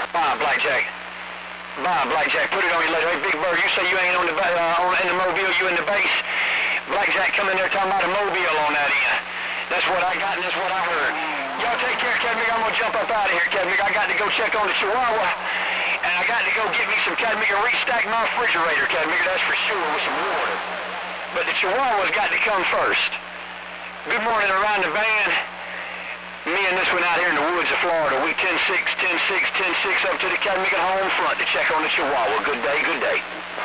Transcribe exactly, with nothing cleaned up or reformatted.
Bye, Blackjack. Bye, Blackjack. Put it on your letter. Hey, Big Bird, you say you ain't on the uh, on, in the Mobile, you in the base. Blackjack come in there talking about a Mobile on that end. That's what I got and that's what I heard. Y'all take care, Cadmick. I'm going to jump up out of here, Cadmick. I got to go check on the Chihuahua, and I got to go get me some Cadmick and restack my refrigerator, Cadmick. That's for sure, with some water. But the Chihuahua's got to come first. Good morning around the band. Me and this one out here in the woods of Florida. We ten six, ten six, ten six up to the Cadmick home front to check on the Chihuahua. Good day, good day.